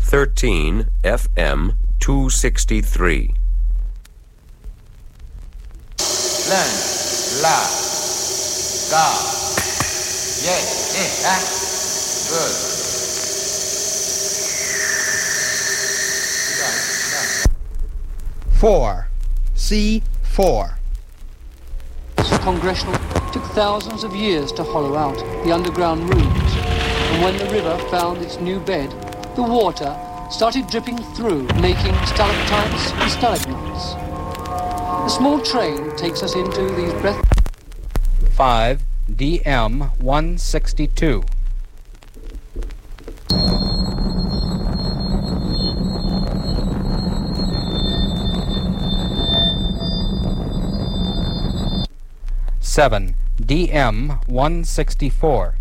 13 FM 263. Learn, la, ga, yeah, good. 4. C4. Congressional took thousands of years to hollow out the underground rooms, and when the river found its new bed, the water started dripping through, making stalactites and stalagmites. A small train takes us into these 5 DM 162. Seven DM 164.